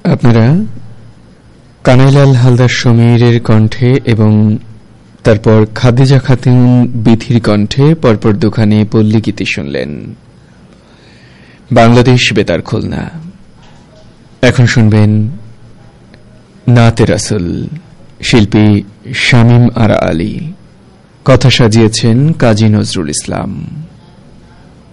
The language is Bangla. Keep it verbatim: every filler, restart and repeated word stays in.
আপনারা কানাইলাল হালদার সমীরের কণ্ঠে এবং তারপর খাদিজা খাতুন বিথির কণ্ঠে পরপর দুখানে পল্লী গীতি শুনলেন। বাংলাদেশ বেতার খুলনা। এখন শুনবেন নাতে রাসূল, শিল্পী শামীম আরা আলী, কথা সাজিয়েছেন কাজী নজরুল ইসলাম।